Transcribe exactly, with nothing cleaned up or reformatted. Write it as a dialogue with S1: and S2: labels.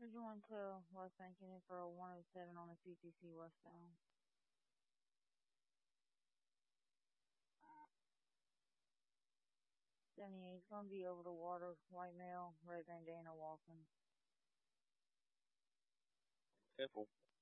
S1: Here's one to West Banking for a one oh seven on the C T C westbound. seventy-eight's gonna be over the water, white male, red bandana walking.
S2: Careful.